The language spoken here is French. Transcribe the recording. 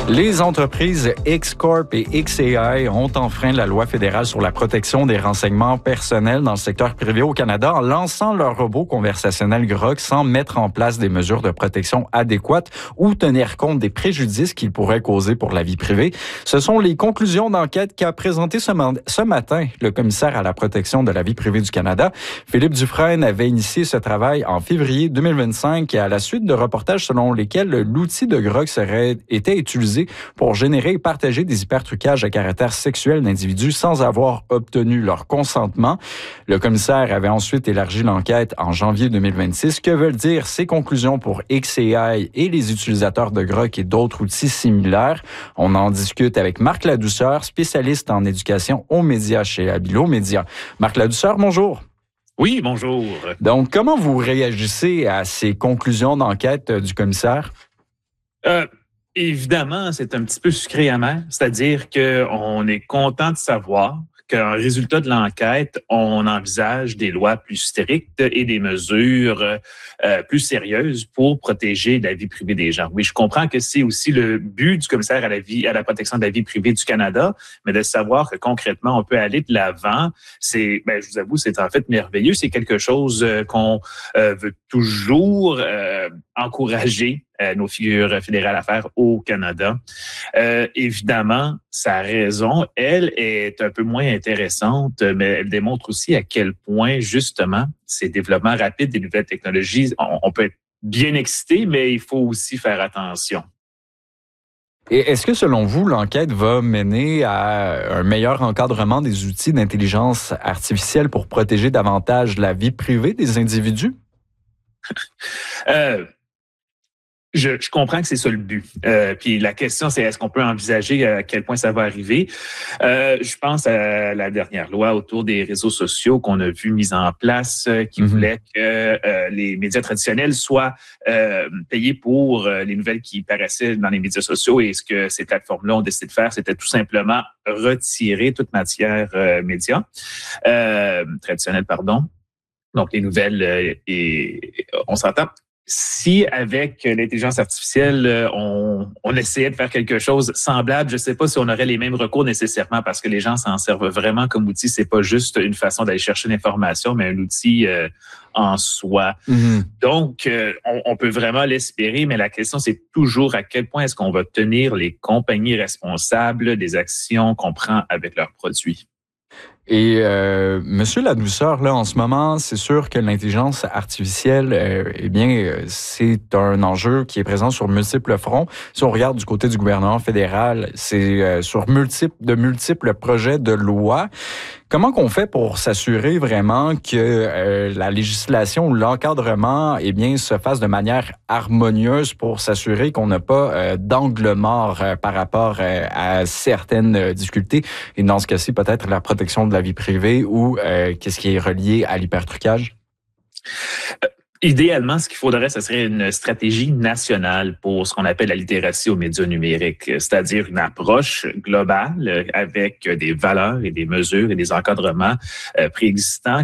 Les entreprises X-Corp et XAI ont enfreint la loi fédérale sur la protection des renseignements personnels dans le secteur privé au Canada en lançant leur robot conversationnel Grok sans mettre en place des mesures de protection adéquates ou tenir compte des préjudices qu'il pourrait causer pour la vie privée. Ce sont les conclusions d'enquête qu'a présenté ce matin le commissaire à la protection de la vie privée du Canada. Philippe Dufresne avait initié ce travail en février 2025 à la suite de reportages selon lesquels l'outil de Grok était utilisé pour générer et partager des hypertrucages à caractère sexuel d'individus sans avoir obtenu leur consentement. Le commissaire avait ensuite élargi l'enquête en janvier 2026. Que veulent dire ces conclusions pour XAI et les utilisateurs de Grok et d'autres outils similaires? On en discute avec Marc Ladouceur, spécialiste en éducation aux médias chez Habilo Média. Marc Ladouceur, bonjour. Oui, bonjour. Donc, comment vous réagissez à ces conclusions d'enquête du commissaire? Évidemment, c'est un petit peu sucré amer, c'est-à-dire qu'on est content de savoir qu'en résultat de l'enquête, on envisage des lois plus strictes et des mesures plus sérieuses pour protéger la vie privée des gens. Oui, je comprends que c'est aussi le but du commissaire à la protection de la vie privée du Canada, mais de savoir que concrètement, on peut aller de l'avant, je vous avoue, c'est en fait merveilleux. C'est quelque chose qu'on veut toujours encourager nos figures fédérales à faire au Canada. Évidemment, sa raison, elle, est un peu moins intéressante, mais elle démontre aussi à quel point, justement, ces développements rapides des nouvelles technologies, on peut être bien excité, mais il faut aussi faire attention. Et est-ce que, selon vous, l'enquête va mener à un meilleur encadrement des outils d'intelligence artificielle pour protéger davantage la vie privée des individus? Je comprends que c'est ça le but. Puis la question, c'est est-ce qu'on peut envisager à quel point ça va arriver? Je pense à la dernière loi autour des réseaux sociaux qu'on a vu mise en place qui voulait que les médias traditionnels soient payés pour les nouvelles qui paraissaient dans les médias sociaux. Et ce que ces plateformes-là ont décidé de faire, c'était tout simplement retirer toute matière média traditionnelle, pardon. Donc les nouvelles, et on s'entend. Si avec l'intelligence artificielle, on essayait de faire quelque chose semblable, je ne sais pas si on aurait les mêmes recours nécessairement parce que les gens s'en servent vraiment comme outil. C'est pas juste une façon d'aller chercher l'information, mais un outil en soi. Donc, on peut vraiment l'espérer, mais la question, c'est toujours à quel point est-ce qu'on va tenir les compagnies responsables des actions qu'on prend avec leurs produits. Et Monsieur Ladouceur, là, en ce moment, c'est sûr que l'intelligence artificielle, c'est un enjeu qui est présent sur multiples fronts. Si on regarde du côté du gouvernement fédéral, c'est sur de multiples projets de loi. Comment qu'on fait pour s'assurer vraiment que la législation ou l'encadrement se fasse de manière harmonieuse pour s'assurer qu'on n'a pas d'angle mort par rapport à certaines difficultés et dans ce cas-ci peut-être la protection de la vie privée ou qu'est-ce qui est relié à l'hypertrucage? Idéalement, ce qu'il faudrait, ce serait une stratégie nationale pour ce qu'on appelle la littératie aux médias numériques, c'est-à-dire une approche globale avec des valeurs et des mesures et des encadrements préexistants